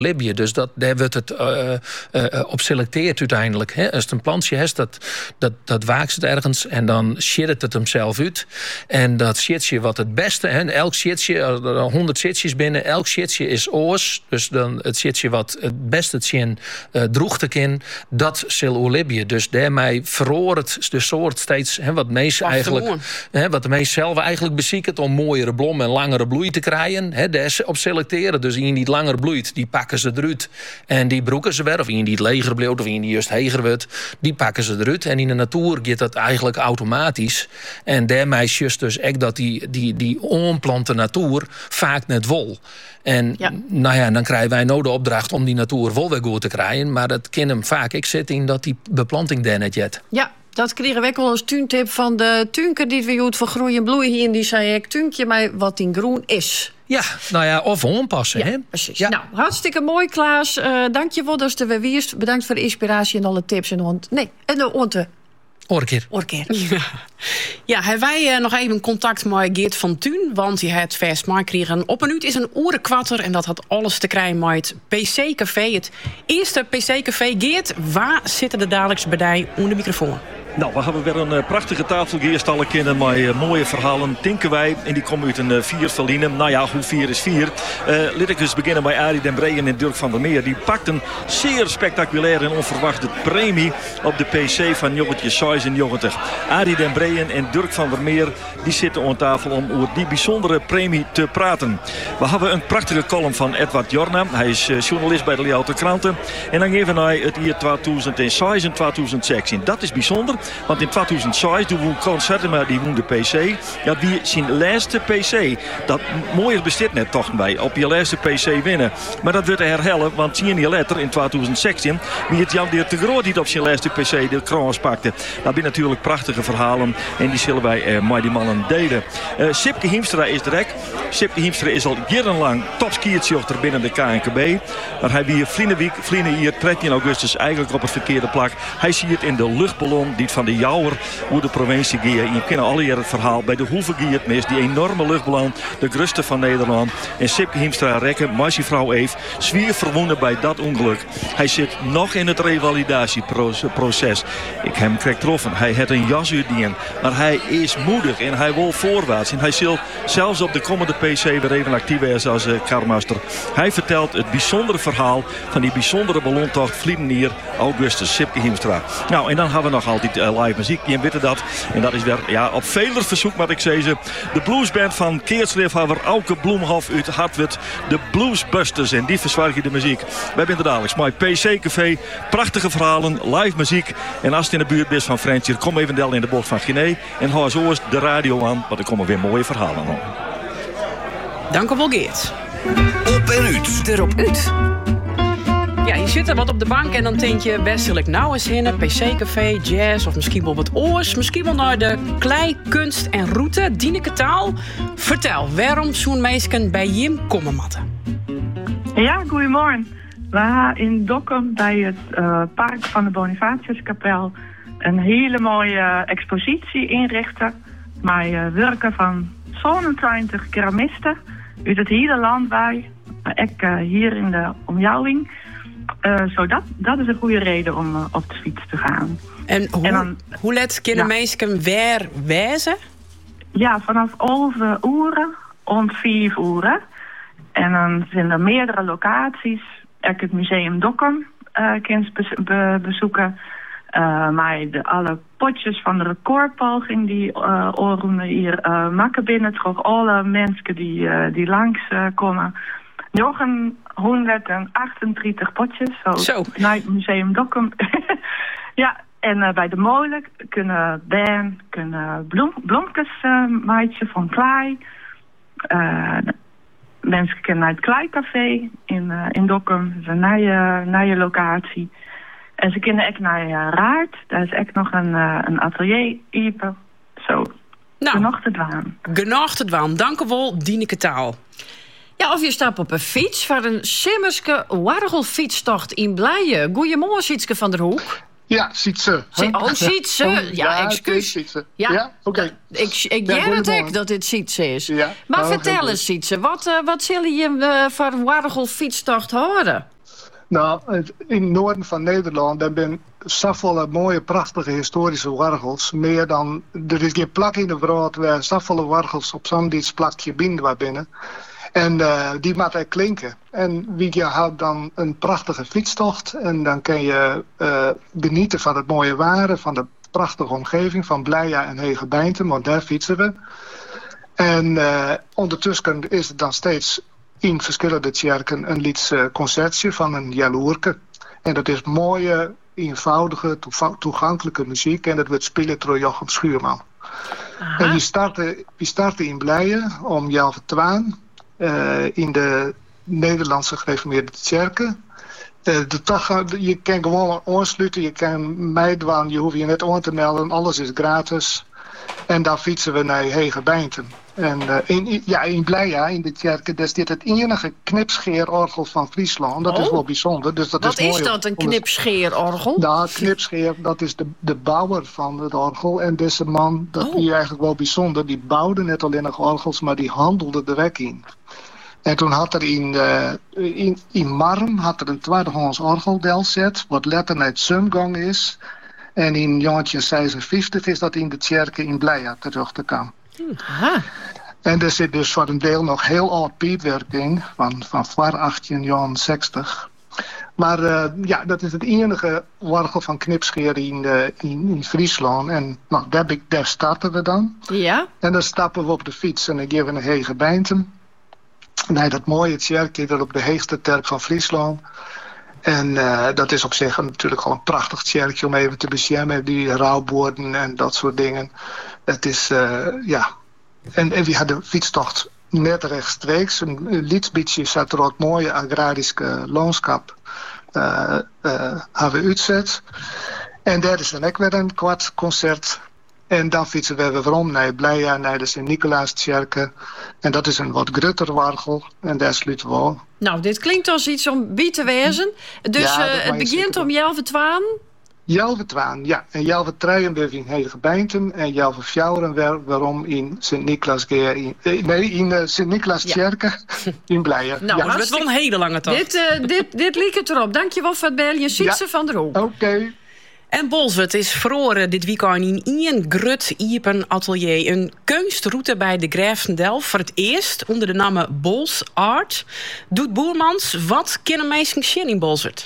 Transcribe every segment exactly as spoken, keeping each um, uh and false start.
Libië. Dus dat, daar wordt het uh, uh, op selecteerd uiteindelijk. Hè? Als het een plantje is, dat, dat, dat waakt het ergens en dan shit het hem zelf uit. En dat shitje wat het beste, hè? Elk shitje, honderd shitjes binnen, elk shitje is oors. Dus dan het shitje wat het beste het zin uh, droeg te kin, dat zal Libië. Dus daarmee verroor het de soort steeds hè, wat meest eigenlijk, hè, wat de meest zelf eigenlijk bezieken om mooiere blom en langere bloei te krijgen. Hè? Daar op selecteren. Dus iemand die langer bloeit, die pakken ze eruit. En die broeken ze weer. Of iemand die het leger bloeit, of iemand die juist heger wordt, die pakken ze eruit. En in de natuur gaat dat eigenlijk automatisch. En daarmee is juist dus echt dat die, die, die onplante natuur vaak net wol. En ja. nou ja, dan krijgen wij nou de opdracht om die natuur wel weer goed te krijgen. Maar dat kan hem vaak. Ik zit in dat die beplanting daar net jet. Ja. Dat kregen we ook wel als tuintip van de tuinker die we uit voor groei en bloei hier. En die zei ik, tuinkje mij wat in groen is. Ja, nou ja, of aanpassen. Ja, hè? precies. Ja. Nou, hartstikke mooi, Klaas. Uh, dank je wel dat je er weer wierst. Bedankt voor de inspiratie en alle tips. En ont nee, en de onte. Oorkeer. Oorkeer. Ja, ja hebben wij uh, nog even contact met Geert van Tuin. Want hij had vast maar kregen. Op een uur is een orenkwatter. En dat had alles te krijgen met het P C-café. Het eerste P C-café. Geert, waar zitten de dadelijks bij onder de microfoon? Nou, we hebben weer een uh, prachtige tafel geërstallen kennen met uh, mooie verhalen. Denken wij, en die komen uit een uh, vier verliezen. Nou ja, hoe vier is vier. Uh, laat ik dus beginnen bij Arie den Breyen en Dirk van der Meer. Die pakten zeer spectaculair en onverwachte premie op de P C van jongetje zesennegentig. Arie den Breyen en Dirk van der Meer die zitten aan tafel om over die bijzondere premie te praten. We hebben een prachtige column van Edward Jorna. Hij is uh, journalist bij de Liaute Kranten. En dan geven wij het jaar tweeduizend zes en tweeduizend zestien. Dat is bijzonder. Want in tweeduizend zes toen we concerten maar die woonde P C. Ja, wie zijn laatste P C. Dat mooier bestaat net toch bij. Op je laatste P C winnen. Maar dat wordt herhellen. Want tien jaar later in tweeduizend zestien. Wie het Jan de Groot die op zijn laatste P C de kroons pakte. Dat zijn natuurlijk prachtige verhalen. En die zullen wij eh, met die mannen delen. Uh, Sipke Hiemstra is direct. Sipke Hiemstra is al jarenlang topskiertjochter binnen de K N K B. Maar hij wie Vlienenweek, Vlienen hier dertien augustus eigenlijk op het verkeerde plak. Hij ziet het in de luchtballon die van de Jouwer hoe de provincie gaat. Je kent al hier het verhaal bij de Hoeve gaat mis. Die enorme luchtballon, de grootste van Nederland. En Sipke Hiemstra rekken, meisje vrouw Eve, zwier verwonden bij dat ongeluk. Hij zit nog in het revalidatieproces. Ik heb hem krijg getroffen. Hij heeft een jas uitdien. Maar hij is moedig en hij wil voorwaarts. En hij zal zelfs op de komende P C weer even actief zijn als uh, karmaster. Hij vertelt het bijzondere verhaal van die bijzondere ballontocht Vlienier Augustus Sipke Hiemstra. Nou, en dan hebben we nog altijd uh, live muziek. Je weet dat. En dat is weer ja, op veler verzoek, maar ik zei ze. De bluesband van Keertsleefhaver, Auke Bloemhof uit Hartwit. De Bluesbusters. En die verzorgen de muziek. Wij zijn er dadelijk. Maar P C-café. Prachtige verhalen. Live muziek. En als het in de buurt is van Frentje, kom even del in de bocht van Guinea. En hou zo eens de radio aan. Want er komen weer mooie verhalen aan. Dank u wel, Geert. Op en uit. Erop uit. Ja, je zit er wat op de bank en dan denk je best wil ik nou eens in een P C-café, jazz of misschien wel wat oors. Misschien wel naar de klei, kunst en route. Dieneke Taal, vertel, waarom zo'n meisken bij Jim komen matten? Ja, goedemorgen. We gaan in Dokkum bij het uh, park van de Bonifatiuskapel een hele mooie expositie inrichten. Met uh, werken van zevenentwintig keramisten uit het hele land bij. Ik uh, hier in de omjouwing. Uh, zo dat, dat is een goede reden om uh, op de fiets te gaan. En hoe, en dan, hoe let kunnen ja. mensen weer wijzen? Ja, vanaf elf uur rond vijf uur. En dan zijn er meerdere locaties. Ik het museum Dokkum uh, kan be- be- bezoeken. Uh, maar de, alle potjes van de recordpoging die uh, oren hier uh, maken binnen. Toch alle mensen die, uh, die langs uh, komen. Nog een honderdachtendertig potjes. Zo, Zo. Naar het museum Dokkum. Ja, en uh, bij de molen kunnen ben, kunnen bloem, bloemkes uh, maaien van klei. Uh, mensen kunnen naar het Kleicafé in, uh, in Dokkum. Dat is een nieuwe, nieuwe locatie. En ze kunnen ook naar uh, Raad. Daar is ook nog een, uh, een atelier iepen. Zo, nou, genoeg te dwaan. Genoeg te dwaan. Dank u wel, Dieneke Taal. Ja, of je stapt op een fiets voor een simmerske wargelfietstocht in Blijen. Goeiemorgen, Sietske van der Hoek. Ja, ziet ze. Zie- Oh, ziet ze? Ja, ja excuus. Ziet ze. Ja, Ja, oké. Ik, ik Ja, jij het goedemorgen. ook dat dit Sietse is. Ja. Maar Oh, vertel heel eens, Sietse, wat, uh, wat zullen je uh, voor wargelfietstocht horen? Nou, het- in het noorden van Nederland, daar zijn zoveel mooie, prachtige historische wargels. Meer dan, er is geen plak in de wereld waar zoveel wargels op zo'n dit plakje binnen binnen. En uh, die moet hij klinken. En wie je houdt dan een prachtige fietstocht. En dan kun je uh, genieten van het mooie waren, van de prachtige omgeving, van Bleia en Hegebeintem, want daar fietsen we. En uh, ondertussen is het dan steeds in verschillende kerken een lieds uh, concertje van een jaloerke. En dat is mooie, eenvoudige, toeva- toegankelijke muziek. En dat wordt spelen door Jochem Schuurman. Aha. En die starten, die starten in Bleien om half twaalf uh, in de Nederlandse gereformeerde kerken. Uh, de dag, je kan gewoon aansluiten, je kan meedoen, je hoeft je net aan te melden, alles is gratis. En dan fietsen we naar Hegebeintem. En uh, in, ja, in Bleia, in de kerken, daar is dit het enige knipscheerorgel van Friesland. Dat oh. is wel bijzonder. Dus dat Wat is, is mooi dat, een om- knipscheerorgel? Nou, knipscheer, dat is de, de bouwer van het orgel. En deze man, dat Oh. is eigenlijk wel bijzonder. Die bouwde net alleen nog orgels, maar die handelde de weg in. En toen had er in, uh, in, in Marm had er een tweedehands orgeldelsset, wat letterlijk het Sumgang is. En in negentien zesenvijftig is dat in de kerken in Bleia terug te komen. Aha. En er zit dus voor een deel nog heel oud piepwerk in, van, van voor achttien zestig. Maar uh, ja, dat is het enige wargel van knipscheer in, uh, in, in Friesland. En nou, daar, ben ik- daar starten we dan. Ja? En dan stappen we op de fiets en dan gaan we naar Hegebeintem. Nee, dat mooie kerkje dat op de heegste terp van Friesland. En uh, dat is op zich een, natuurlijk gewoon een prachtig kerkje om even te beschermen. Die rouwborden en dat soort dingen. Het is, uh, ja... En, en we hadden fietstocht net rechtstreeks. Een, een lietsbietje zat er ook mooie agrarische landschap. Uh, uh, hebben we uitzet. En daar is dan ook weer een kwart concert. En dan fietsen we weer om naar Bleia, naar de Sint-Nicolaaskerken. En dat is een wat grutter wargel. En daar sluiten we al. Nou, dit klinkt als iets om bij te wezen. Dus Ja, dat uh, mag het je begint zeker om half twaalf. Jalve Twaan, ja. En Jalve Treien weer in Hegebeintem. En Jalve Fjouwen weer waarom in Sint-Nicolaas in, eh, nee, in uh, Sint-Nicolaaskerken in Bleia. Nou, ja. Dat is wel een hele lange tocht. Dit, uh, dit, dit liep het erop. Dankjewel voor het bellen. Sietse Ja. van der Roel. Oké. Okay. En Bolsward is verloren dit weekend in Ian Grut Iepen Atelier. Een kunstroute bij de Gravendel voor het eerst onder de naam Bols Art. Doet Boermans, wat kunnen mensen zien in Bolsward?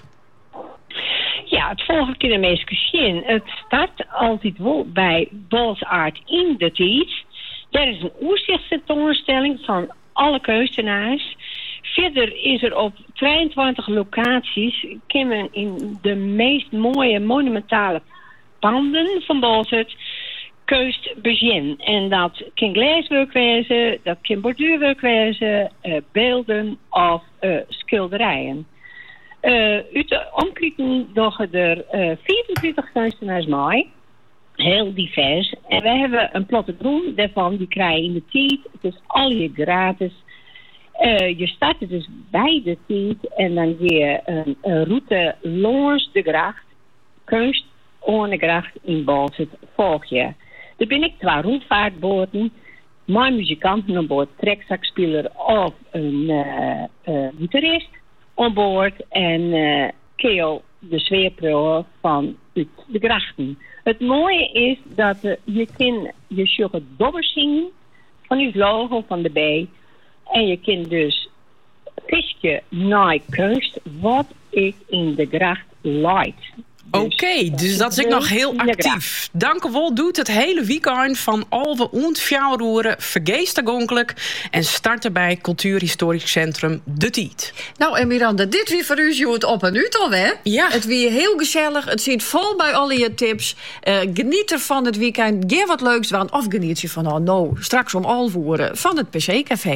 Ja, het volgende kunnen mensen zien. Het start altijd wel bij Bols Art in de tijd. Daar is een oezichtstentoonstelling van alle kunstenaars. Verder is er op drieëntwintig locaties kunnen in de meest mooie monumentale panden van Bolsward kunst bezien. En dat kan glaaswerk wezen, dat kan borduurwerk wezen, uh, beelden of uh, schilderijen. Uh, uit de omkringen doen er uh, vierentwintig kunstenaars mee. Heel divers. En wij hebben een platte groen daarvan, die krijg je in de tijd. Het is al hier gratis. Uh, je start dus bij de tijd en dan ga je een, een route langs de gracht, kunst aan de gracht in Bolsward volg je. Er ben ik twee rondvaartboten, mijn muzikanten aan boord, trekzakspeler of een uh, uh, gitarist aan boord en uh, Keo de zweerproeven van uit de grachten. Het mooie is dat uh, je kan je sugar dobber zien van het logo van de B. En je kunt dus visje naar kunst wat ik in de gracht light. Oké, okay, dus dat is ik nog heel actief. Dank u wel, doet het hele weekend van Alve en Fjouwroeren vergeestagongelijk en starten bij Cultuurhistorisch Centrum De Tiet. Nou, en Miranda, dit weer voor u het op en uit al, hè? Ja. Het weer heel gezellig, het zit vol bij al je tips. Uh, geniet er van het weekend, geef wat leuks aan of geniet je van, oh, nou, straks om alvoeren van het P C-café.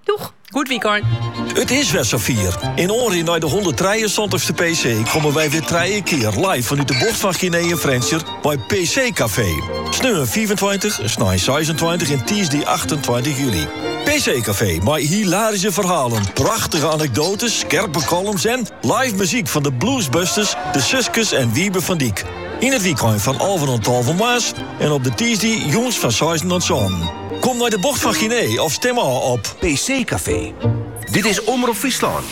Doeg. Goed weekend. Het is weer zo vier. In Oren naar de honderddrieëntwintigste P C komen wij weer drie keer live vanuit de bocht van Guinea en Frencher bij P C Café. Sneu vierentwintig, snij zesentwintig en Tuesday achtentwintig juli. P C Café, met hilarische verhalen, prachtige anekdotes, scherpe columns en live muziek van de Bluesbusters, de Suskes en Wiebe van Diek. In het weekend van Alphen en Talven Maas en op de Tuesday jongens van Zeisen en Zon. Kom naar de bocht van Guinea of stem al op P C Café. Dit is Omroep Friesland.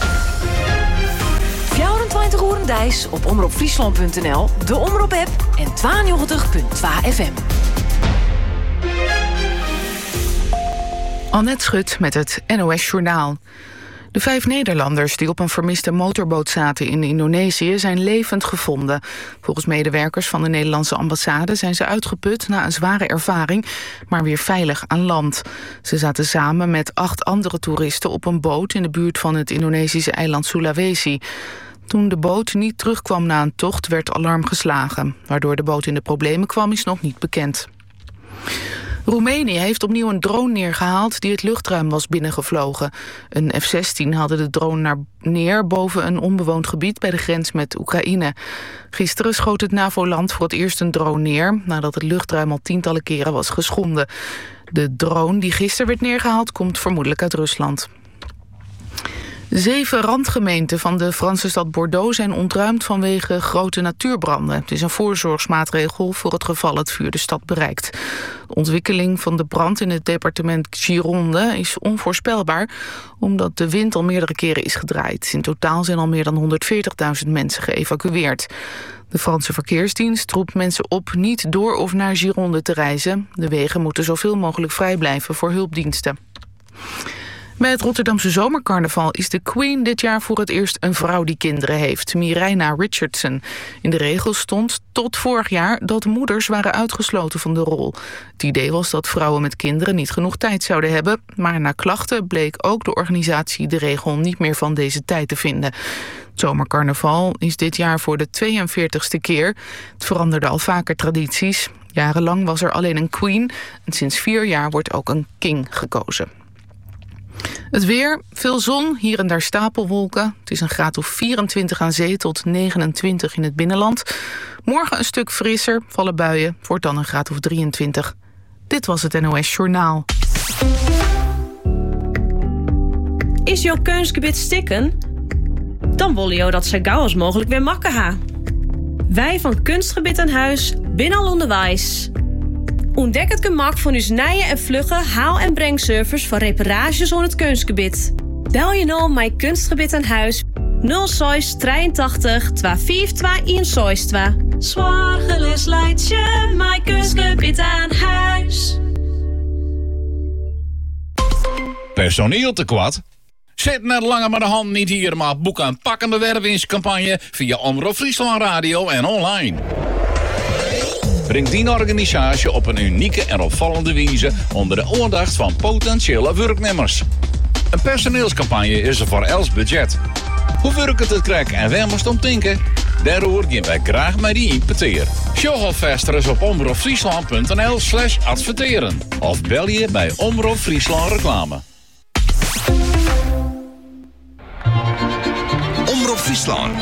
vierentwintig uur Dijs op omroepfriesland punt n l, de Omroep-app en tweeënnegentig punt twee F M. Annette Schut met het N O S Journaal. De vijf Nederlanders die op een vermiste motorboot zaten in Indonesië zijn levend gevonden. Volgens medewerkers van de Nederlandse ambassade zijn ze uitgeput na een zware ervaring, maar weer veilig aan land. Ze zaten samen met acht andere toeristen op een boot in de buurt van het Indonesische eiland Sulawesi. Toen de boot niet terugkwam na een tocht werd alarm geslagen. Waardoor de boot in de problemen kwam is nog niet bekend. Roemenië heeft opnieuw een drone neergehaald die het luchtruim was binnengevlogen. Een F zestien haalde de drone naar neer boven een onbewoond gebied bij de grens met Oekraïne. Gisteren schoot het NAVO-land voor het eerst een drone neer, nadat het luchtruim al tientallen keren was geschonden. De drone die gisteren werd neergehaald komt vermoedelijk uit Rusland. Zeven randgemeenten van de Franse stad Bordeaux zijn ontruimd vanwege grote natuurbranden. Het is een voorzorgsmaatregel voor het geval het vuur de stad bereikt. De ontwikkeling van de brand in het departement Gironde is onvoorspelbaar, omdat de wind al meerdere keren is gedraaid. In totaal zijn al meer dan honderdveertigduizend mensen geëvacueerd. De Franse verkeersdienst roept mensen op niet door of naar Gironde te reizen. De wegen moeten zoveel mogelijk vrij blijven voor hulpdiensten. Bij het Rotterdamse zomercarnaval is de Queen dit jaar voor het eerst een vrouw die kinderen heeft, Mireina Richardson. In de regels stond tot vorig jaar dat moeders waren uitgesloten van de rol. Het idee was dat vrouwen met kinderen niet genoeg tijd zouden hebben, maar na klachten bleek ook de organisatie de regel niet meer van deze tijd te vinden. Het zomercarnaval is dit jaar voor de tweeënveertigste keer. Het veranderde al vaker tradities. Jarenlang was er alleen een Queen en sinds vier jaar wordt ook een King gekozen. Het weer, veel zon, hier en daar stapelwolken. Het is een graad of vierentwintig aan zee tot negenentwintig in het binnenland. Morgen een stuk frisser, vallen buien, wordt dan een graad of drieëntwintig. Dit was het N O S Journaal. Is jouw keusgebied stikken? Dan willen jou dat zo gauw als mogelijk weer makken ha. Wij van Kunstgebied aan Huis, binnen al onderwijs. Ontdek het gemak van uw nieuwe en vlugge haal- en brengservice voor reparages aan het kunstgebied. Bel je nou mijn Kunstgebied aan Huis nul zes drieëntachtig tweehonderdvijfentwintig eenenzestig. Zorgeloos leidt je mijn Kunstgebied aan Huis. Personeeltekort? Zet net langer maar de hand niet hier, maar boek een pakkende wervingscampagne via Omroep Friesland Radio en online. Breng die organisatie op een unieke en opvallende wijze onder de aandacht van potentiële werknemers. Een personeelscampagne is er voor els budget. Hoe werkt het krijg en waar moest om denken? Daarover gaan wij graag met die impeteer. Show alvast op omroepfriesland punt n l slash adverteren. Of bel je bij Omroep Friesland Reclame. Omroep Friesland.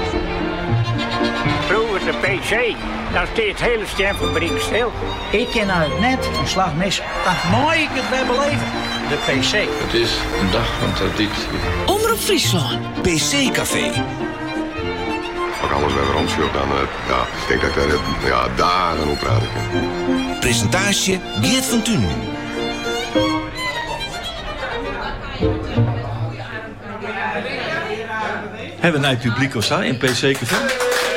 Vroeger de P C, daar steekt het hele stemfabriek stil. Ik ken uit net een slag mis. Dan moet ik het weer beleven. De P C. Het is een dag van traditie. Omroep Friesland. P C Café. Als alles bij rondschult, dan uh, ja, ik denk dat ik daar ja, dagen op praten kan. Presentatie Geert van Thun. Hebben we nou het publiek of zo in P C Café?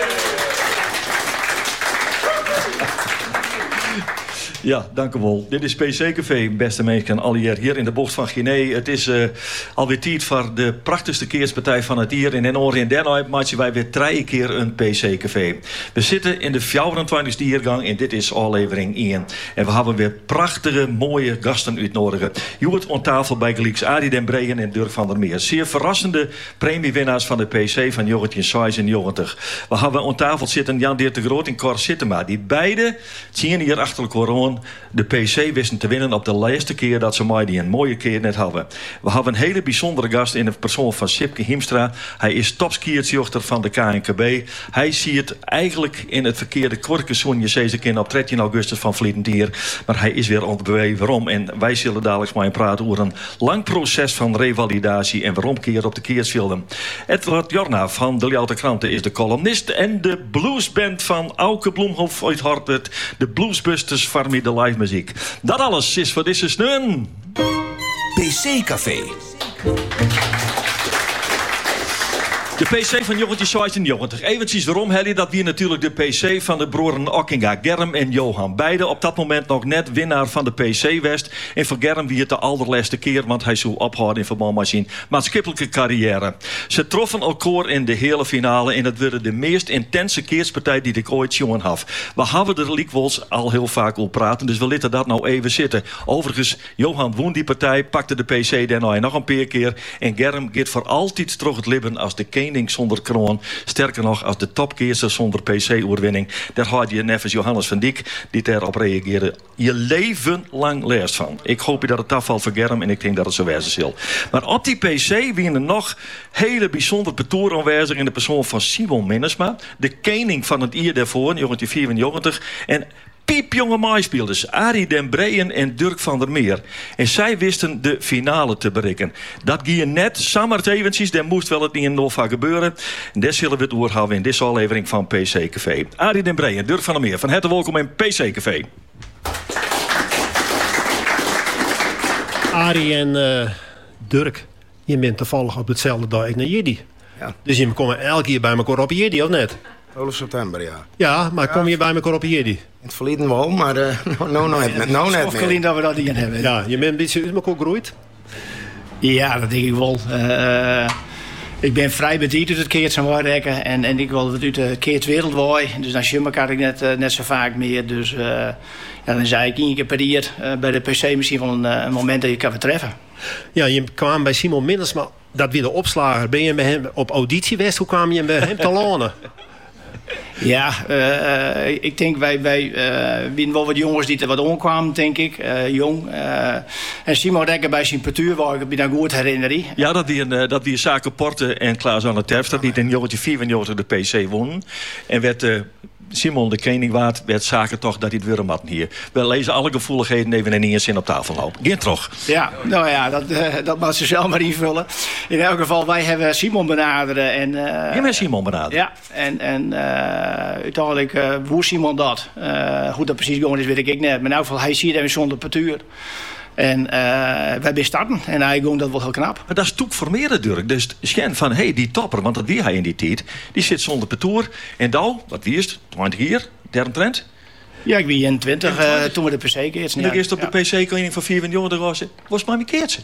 Ja, dank u wel. Dit is P C Café, beste mensen, alweer hier in de bocht van Guinea. Het is uh, alweer tijd voor de prachtigste keerspartij van het jaar. In Enoor en Denhoy maken wij weer drie keer een P C Café. We zitten in de vierentwintigste jaargang en dit is aflevering één. En we hebben weer prachtige, mooie gasten uitnodigen. Joert aan tafel bij Gelieks Arie den Breyen en Dirk van der Meer. Zeer verrassende premiewinnaars van de P C van negentien zesennegentig. We hebben aan tafel zitten Jan Dirk de Groot en Cor Sittema. Die beide zien hier achter elkaar aan Friesland de P C wisten te winnen op de laatste keer dat ze mij die een mooie keer net hadden. We hebben een hele bijzondere gast in de persoon van Sipke Hiemstra. Hij is topskiertsjochter van de K N K B. Hij ziet eigenlijk in het verkeerde kwartjeseizoen je deze keer op dertien augustus van Vlietentier. Maar hij is weer ontbewezen waarom. En wij zullen dadelijk maar praten over een lang proces van revalidatie en waarom keer op de keersvelden. Edward Jorna van de Ljouwte Kranten is de columnist en de bluesband van Auke Bloemhof uit Hartwerd. De Bluesbusters varmie de live muziek. Dat alles is voor deze sneun. P C-café. De P C van jongetje zevenennegentig. Eventjes waarom, Helly, dat wie natuurlijk de P C van de broeren Okkinga, Germ en Johan. Beide op dat moment nog net winnaar van de P C West. En voor Germ wie het de allerlaatste keer, want hij zou ophouden in verband met zijn maatschappelijke carrière. Ze troffen elkaar in de hele finale en het werd de meest intense keerspartij die ik ooit jongen had. We hebben er likwols al heel vaak op praten, dus we laten dat nou even zitten. Overigens, Johan won die partij, pakte de P C daarna nog een paar keer en Germ gaat voor altijd terug het libben als de koning zonder kroon. Sterker nog, als de topkeerser zonder P C-oorwinning. Daar had je nevens Johannes van Dijk, die daarop reageerde, je leven lang leest van. Ik hoop dat het afvalt voor Germ en ik denk dat het zo wezen zal. Maar op die P C winnen nog hele bijzonder betoer aanwezig in de persoon van Simon Minnesma, de koning van het jaar daarvoor, negentien vierennegentig, en piepjonge maaispelers Arie den Breyen en Dirk van der Meer. En zij wisten de finale te bereiken. Dat ging net, samen eventjes, daar moest wel het niet in Nova gebeuren. En daar zullen we het doorhouden in deze aflevering van P C Café. Arie den Breyen en Dirk van der Meer, van harte welkom in P C Café. Arie en uh, Dirk, je bent toevallig op hetzelfde dag naar Jiddy. Ja. Dus je komen elke keer bij elkaar op Jiddy, of net? twaalf september, ja. Ja, maar ja. Kom je bij elkaar op Jiddy? In het verleden wel, maar uh, nou, nou, nou, net, nou net meer. Dat we dat niet hebben. Ja, je bent een beetje uit elkaar gegroeid? Ja, dat denk ik wel. Uh, ik ben vrij bediend uit het keerts en waardekken. En, en ik wil het uit de keerts wereldwijd. Dus dan zie ik ik net, uh, net zo vaak meer. Dus uh, ja, dan zei ik één keer per jaar uh, bij de P C misschien wel een, uh, een moment dat je kan vertreffen. Ja, je kwam bij Simon Minnesma, dat weer de opslager. Ben je bij hem op auditie geweest? Hoe kwam je bij hem te lonen? Ja, uh, ik denk wij, wij uh, wel wat jongens die er wat omkwamen, denk ik. Uh, jong. Uh, en Simon Dekker bij zijn partuur, waar ik me dan goed herinner. Ja, dat die, uh, dat die Zaken Porte en Klaas aan de Terf, dat die in jongetje vierennegentig de P C wonnen. En werd uh, Simon de koning waard, werd Zaken toch dat hij het weer matten hier. We lezen alle gevoeligheden even in één zin op tafel lopen. Geen toch? Ja, nou ja, dat, uh, dat mag ze zelf maar invullen. In elk geval, wij hebben Simon benaderen. En, uh, Je hebt Simon benaderen? Ja, en, en uh, uiteindelijk, uh, hoe Simon dat? Uh, hoe dat precies gewoon is, weet ik net. Maar in elk geval, hij ziet hem zonder partuur. En uh, wij zijn starten. En hij ging dat wel heel knap. Maar dat is toek voor meer natuurlijk. Dus Sjen van, hé, hey, die topper, want dat wie hij in die tijd, die zit zonder partuur. En dan, wat wie is het? twintig jaar, derde trend? Ja, ik ben eenentwintig uh, toen we de P C keertsen. En de eerste op de ja. P C-koning van vierennegentig was, was maar een keertje.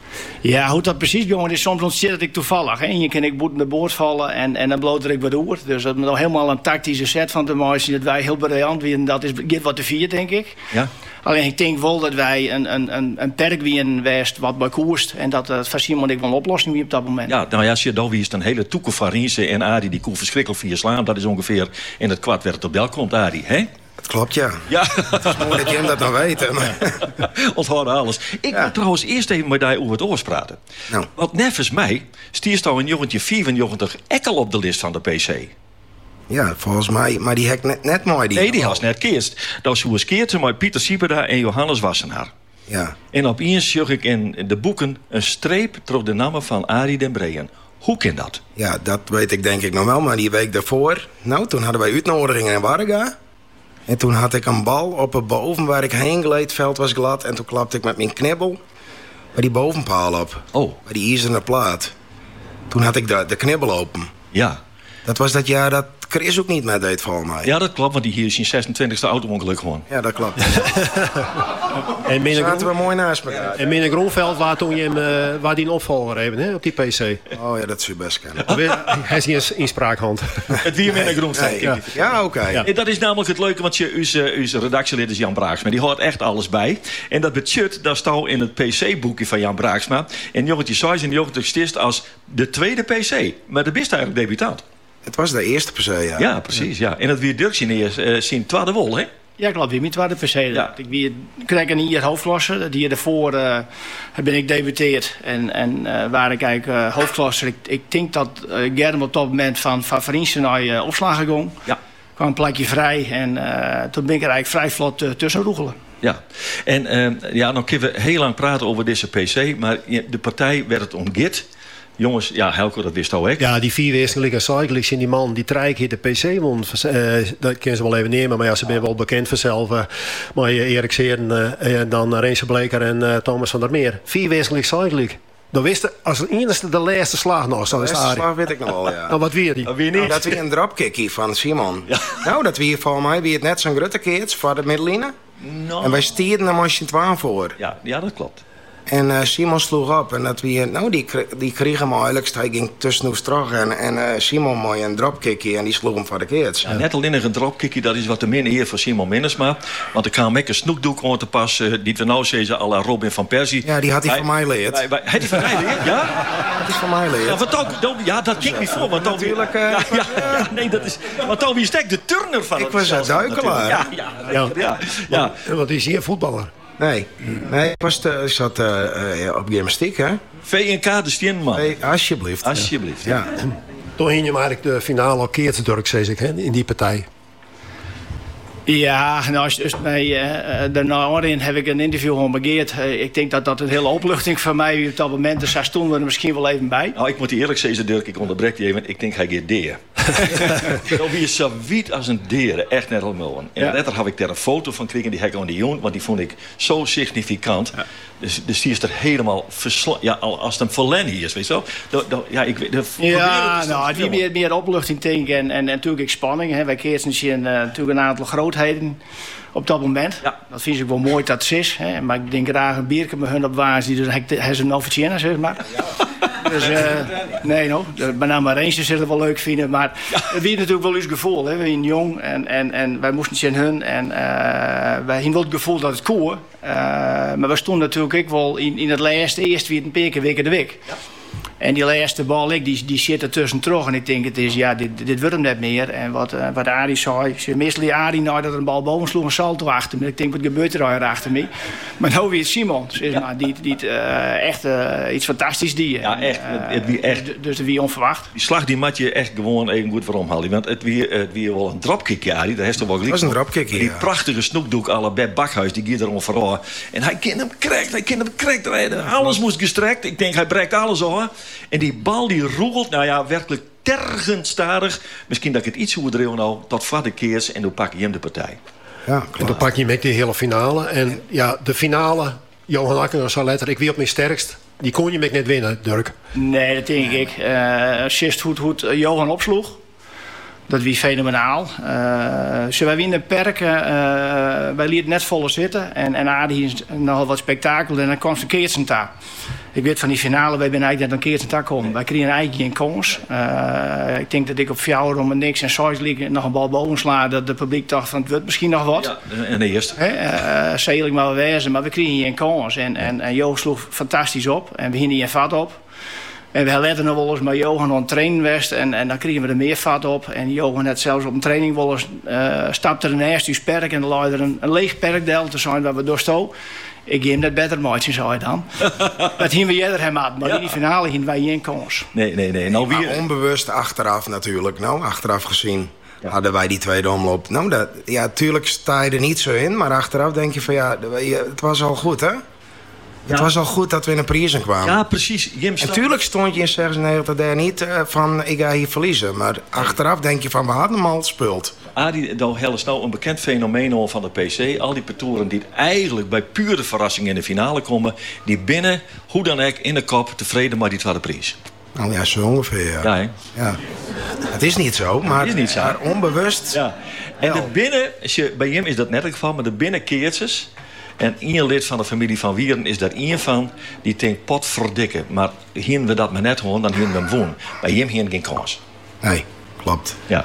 Ja, hoe dat precies, jongen, is soms ontzettend ik toevallig. Hè. Je kan ik boet naar boord vallen en, en dan bloot ik wat door. Dus dat is nog helemaal een tactische set van te maken. Dat wij heel briljant zijn. Dat is get wat te vier, denk ik. Ja. Alleen ik denk wel dat wij een, een, een, een perk winnen west wat bij koerst. En dat het uh, van Simon ik wel een oplossing wie op dat moment. Ja, nou ja, als je dan wie is een hele toekomst van Riense en Arie die koe verschrikkelijk via slaan. Dat is ongeveer in het kwart werd het op bel komt, Arie, hè? Dat klopt, ja. Ja. Het is mooi dat je hem dat nou weet. Onthouden alles. Ik ja. wil trouwens eerst even met jou over het oors praten. Nou. Want nevens mij stierst al een jongetje vierennegentig ekkel op de list van de P C. Ja, volgens mij, maar die hek net, net mooi. Die nee, die was net keerst. Dat was hoe eens keertje met Pieter Siepeda en Johannes Wassenaar. Ja. En opeens zag ik in de boeken een streep door de namen van Arie den Breyen. Hoe kan dat? Ja, dat weet ik denk ik nog wel, maar die week daarvoor, nou, toen hadden wij uitnodigingen in Warga. En toen had ik een bal op het boven waar ik heen gleed. Het veld was glad. En toen klapte ik met mijn knibbel bij die bovenpaal op. Oh. Bij die ijzeren plaat. Toen had ik de, de knibbel open. Ja. Dat was dat jaar dat Chris ook niet met deed, volgens mij. Ja, dat klopt, want die hier is zijn zesentwintigste auto-ongeluk gewoon. Ja, dat klopt. En Zaten Groen... we mooi naast elkaar. En Minne Groenveld, waar toen je hem, uh, waar die een opvolger even, hè, op die P C. Oh ja, dat zou je best kennen. Hij is niet in spraakhand. Het wie Minne Groenveld. Nee, ja, ja oké. Okay. Ja. Dat is namelijk het leuke, want je, uw, uw redactielid is Jan Braaksma. Die hoort echt alles bij. En dat budget, dat staat in het P C-boekje van Jan Braaksma. En jongetje zesennegentig stist als de tweede P C. Maar de bist eigenlijk debutant. Het was de eerste per se, ja. Ja, precies, ja. En dat weer Dirk zijn, uh, zijn tweede wol, hè? Ja, klopt. Wie met waar de P C. Ja. Ik wie krijg een hier hoofdklasse. Die daarvoor uh, ben ik debuteerd. En, en uh, waar ik eigenlijk uh, hoofdklasse. Ik, ik denk dat uh, Germ op dat moment van van Vrienden naar uh, opslag gegaan. Ja. Kwam een plekje vrij. En uh, toen ben ik er eigenlijk vrij vlot uh, tussen roegelen. Ja, en uh, ja, dan kunnen we heel lang praten over deze P C. Maar de partij werd het omgit. Jongens, ja, Helco, dat wist ook. Ja, die vier wezenlijke cyclists in die man die trijk hier de P C won. Uh, dat kunnen ze wel even nemen, maar ja, ze zijn wel bekend vanzelf. Uh, maar Erik Seeren, uh, dan Reense Bleker en uh, Thomas van der Meer. Vier wezenlijke cyclists. Dan wist je, als het enige de laatste slag nog, dan is het laatste slag weet ik nog wel, ja. Nou, wat weer die? Dat weer niet. Dat weer een dropkickie van Simon. Ja. Nou, dat weer voor mij weer het net zo'n grote keertje voor de middenlijnen. No. En wij stierden er machine twaalf voor. Ja, ja, dat klopt. En uh, Simon sloeg op en dat we, nou, die, die kreeg hem eigenlijk. Hij ging tussen ons terug en, en uh, Simon mooi een dropkickie en die sloeg hem voor de keerts. Ja, net alleen een dropkickie, dat is wat te min eer voor Simon Minnesma. Want ik kwam met een snoekdoek om te passen, die we nou zeggen à la Robin van Persie. Ja, die had hij, hij van mij leerd. Hij, hij, hij die van mij leerd, ja? Dat is van mij leerd. Ja, want dan, ja dat ging niet voor. Want dan natuurlijk. Uh, ja, ja, ja, nee, dat is. Want dan wie stek de turner van. Ik was een duikelaar. Ja, ja, ja, ja, ja. ja. Wat is hier voetballer? Nee, nee, ik, was te, ik zat uh, uh, op gymnastiek, hè? V en K de Stienman. Hey, alsjeblieft. Alsjeblieft. Ja. Toen ging je maar eigenlijk de finale al keert Dirk, zei ik, hè, in die partij. Ja, nou, als, als mij, uh, daarna heb ik een interview gewoon begeerd. Uh, ik denk dat dat een hele opluchting voor mij op dat moment. Dus daar stonden we er misschien wel even bij. Nou, ik moet eerlijk zeggen, Dirk, ik onderbrek je even. Ik denk, hij gaat deer. Zo wie is zo wiet als een deer, echt net al mooi. En ja. Later heb ik daar een foto van gekregen, die heb ik aan die jongen, want die vond ik zo significant. Ja. Dus, dus die is er helemaal versla... Ja, als het een verlen hier is, weet je wel. Ja, ik de, ja, nou, die meer, meer opluchting denk en, en, en natuurlijk spanning. Hè. Wij keerden uh, natuurlijk een aantal grootheden op dat moment. Ja. Dat vind ik wel mooi dat het is. Hè. Maar ik denk graag een bierke met hun op waars die dus hij is een officiële, zeg maar. Ja. Dus, uh, nee, no. Met name Rangers zullen het wel leuk vinden. Maar ja. Het was natuurlijk wel ons gevoel. Hè. We zijn jong en, en, en wij moesten zien hun. En uh, wij hadden wel het gevoel dat het koer. Uh, maar we stonden natuurlijk ook wel in, in het laatste eerst weer een paar keer week in de week. Ja. En die laatste bal, die, die zit er tussen terug. En ik denk, het is, ja, dit, dit wordt hem net meer. En wat, uh, wat Arie zei, meestal die Arie nou dat er een bal boven sloeg, een salto achter me. Ik denk, wat gebeurt er al achter me? Maar nou weer Simon, zeg maar, die, die uh, echt uh, iets fantastisch die. Ja, echt. Uh, het, het wie echt. Dus, dus wie onverwacht. Die slag die mat je echt gewoon even goed waarom halen. Want het wie, het wie wel een dropkick, Arie. Dat is toch wel gelijk. Dat is een dropkick, ja. Die prachtige snoekdoek à la Bert Bakhuis, die gaat erom vooral. En hij kan hem krekt, hij kan hem krekt rijden. Alles moest gestrekt. Ik denk, hij breekt alles hoor. En die bal die roegelt, nou ja, werkelijk tergend stadig. Misschien dat ik het iets overdreven nou, tot vader keers en dan pak je hem de partij. Ja, en dan pak je hem de hele finale. En ja, de finale, Johan Akker zou letter, ik wie op mijn sterkst. Die kon je me net winnen, Dirk. Nee, dat denk ik. Uh, Sist hoe, hoe het Johan opsloeg. Dat was fenomenaal. Uh, ze wij winnen perken. Uh, wij lieten net volle zitten. En, en Adi is nogal wat spektakel. En dan kwam ze Keertsen daar. Ik weet van die finale, wij zijn eigenlijk net een Keertsen daar komen. Wij kregen eigenlijk een kans. Uh, ik denk dat ik op vier om niks en zes liegen nog een bal boven sla. Dat de publiek dacht van het wordt misschien nog wat. Ja, en de eerste. Uh, Zeelig maar wezen, maar we kregen hier een kans. En, en, en Jo sloeg fantastisch op. En we gingen hier vat op. En we letten nog wel eens met Johan aan trainen west en, en dan kregen we er meer vat op. En Johan had zelfs op een training wel eens uh, stapte er naast uw perk en dan lag er een, een leeg perkdeel te zijn waar we doorsto. Ik geef hem dat beter maatje, zei hij dan. Dat gingen we eerder hem aan, maar ja. In die finale gingen wij geen kans. Nee, nee, nee. Nou, wie... onbewust achteraf natuurlijk, nou, achteraf gezien. Ja. Hadden wij die tweede omloop. Nou, dat, ja, tuurlijk sta je er niet zo in, maar achteraf denk je van ja, het was al goed, hè? Ja. Het was al goed dat we in een prijzen kwamen. Ja, precies. Natuurlijk stond je in zevenennegentig daar niet uh, van ik ga hier verliezen. Maar achteraf denk je van we hadden hem al gespeeld. Adi Douwhel is nou een bekend fenomeen van de P C. Al die petoren die eigenlijk bij pure verrassing in de finale komen. Die binnen, hoe dan ook, in de kop tevreden maar die tweede prijs. Nou ja, zo ongeveer. Ja. Ja, ja. Het is niet zo, maar, het is niet zo. Maar onbewust. Ja. En de binnen, als je, bij hem is dat net het geval, maar de binnen keertjes. En één lid van de familie van Wieren is daar één van. Die denkt, pot verdikken. Maar hier we dat maar net gewoon, dan hier we hem woon. Bij hem hier geen kans. Nee, klopt. Ja.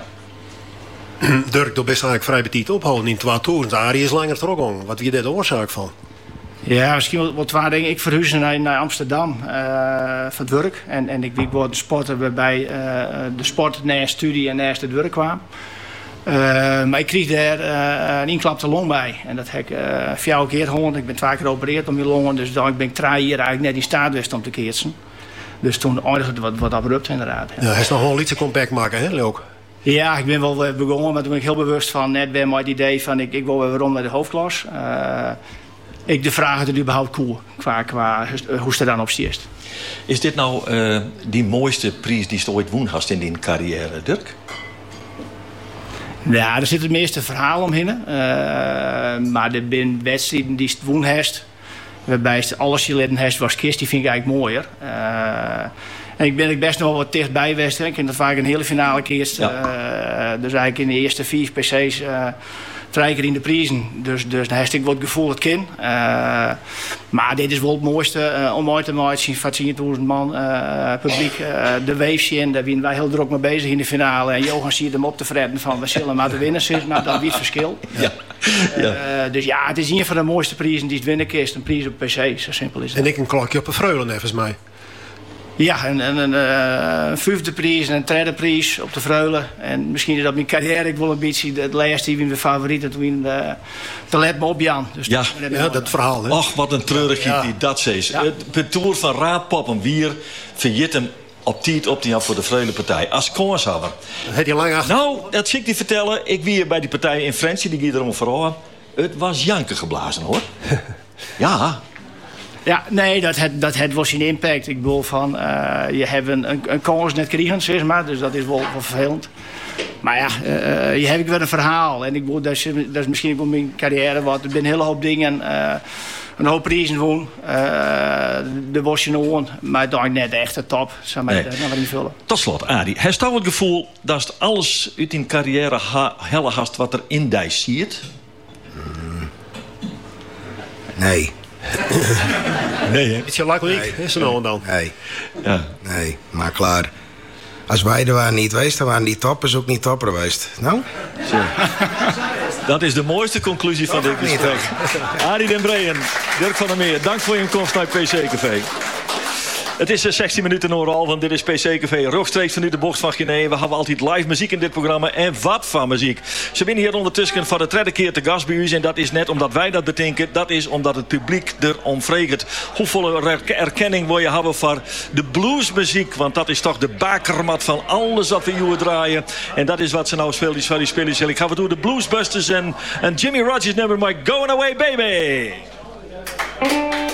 Dirk, dat best eigenlijk vrij betiet ophouden in twee torens. Arie is langer teruggegaan. Wat wie daar de oorzaak van? Ja, misschien wel wat waar dingen. Ik verhuisde naar, naar Amsterdam uh, voor het werk. En, en ik word de sporten waarbij uh, de sport naast studie en naast het werk kwam. Uh, maar ik kreeg daar uh, een inklapte long bij. En dat heb ik uh, vier keer gehad. Ik ben twee keer geopereerd om mijn longen. Dus dan ben ik drie jaar eigenlijk net in staat geweest om te keersen. Dus toen eindigde het wat, wat abrupt inderdaad. Ja, hij is nog wel iets een comeback maken, hè, Leuk? Ja, ik ben wel begonnen, maar toen ben ik heel bewust van net weer met het idee van ik, ik wil weer rond naar de hoofdklas. Uh, ik de vraag het er überhaupt cool qua, qua hoe ze er dan op stiert. Is dit nou uh, die mooiste prijs die je ooit woen hast in die carrière, Dirk? Ja, er zit het meeste verhaal omheen. Uh, maar er zijn wedstrijden die je woen hebt, waarbij je alles je leden hebt was kist, die vind ik eigenlijk mooier. Uh, En ik ben er best nog wel wat dichtbij geweest. Ik heb dat vaak een hele finale keerst. Ja. Uh, dus eigenlijk in de eerste vier P C's uh, drie keer in de prijzen. Dus, dus dan heb ik wat gevoel het kind. Uh, maar dit is wel het mooiste uh, om uit te maken. van tienduizend man uh, publiek. Uh, de waves in, daar zijn wij heel druk mee bezig in de finale. En Johan ziet hem op te fretten van we zullen maar de winners zijn. Maar dat is het verschil. Ja. Ja. Uh, dus ja, het is een van de mooiste prijzen die het winnen kist. Een prijs op P C, zo simpel is het. En ik een klokje op een Freulen, volgens mij. Ja, en, en een uh, vijfde prijs en een derde prijs op de Vreulen. En misschien is dat mijn carrière ik wel een beetje het laatste die mijn favorieten toen uh, te let me op Jan. Dus ja, ja dat verhaal. Hè? Och, wat een treurig ja. die dat zegt. Ja. Het toer van Raadpop en Wier verjit hem op tijd op die had voor de Vreulenpartij. Als koorshouder. Heb je lang achter? Nou, dat zie ik die vertellen. Ik wie bij die partij in Fransie, die ging erom vooral. Het was janken geblazen hoor. Ja. Ja, nee, dat, het, dat het was een impact. Ik bedoel van, uh, je hebt een, een, een kans net gekregen, zeg maar. Dus dat is wel, wel vervelend. Maar ja, uh, je hebt wel een verhaal. En ik bedoel, dat is, dat is misschien wel mijn carrière wat. Er zijn een hele hoop dingen. Uh, een hoop prijzen gewoon. Uh, de was je nog maar dan net echt de top. Zou mij nee. nog niet vullen. Tot slot, Adi. Heeft u het gevoel dat het alles uit in carrière ha- helle hast wat er in die ziet? Mm. Nee. Nee, hè? Beetje lakkelijk, nee, is er nou en dan. Nee. Ja. Nee, maar klaar. Als wij er waren niet geweest, dan waren die toppers ook niet topper geweest. Nou? Zo. Dat is de mooiste conclusie van dit gesprek. Arie den Breyen, Dirk van der Meer, dank voor je komst naar P C Café. Het is zestien minuten over half en dit is P C Café. Rechtstreeks vanuit de bocht van Guinea. We hebben altijd live muziek in dit programma. En wat van muziek. Ze winnen hier ondertussen voor de tweede keer te gast bij u. En dat is net omdat wij dat bedenken. Dat is omdat het publiek erom vreegt. Hoeveel erkenning wil je hebben voor de bluesmuziek? Want dat is toch de bakermat van alles wat we hier draaien. En dat is wat ze nou spelen. Die spelen. Ik ga het door de Bluesbusters en, en Jimmy Rogers nummer My Going Away Baby.